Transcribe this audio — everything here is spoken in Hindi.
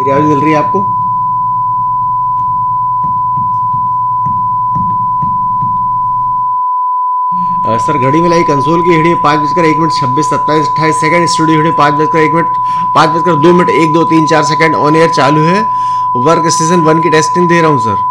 मेरी आवाज मिल रही है आपको? सर घड़ी में लाई कंसोल की घड़ी 5:01:26:27:28 स्टूडियो घड़ी 5:01 5:02 1 2 3 4 सेकंड ऑन एयर चालू है। वर्क स्टेशन 1 की टेस्टिंग दे रहा हूँ सर।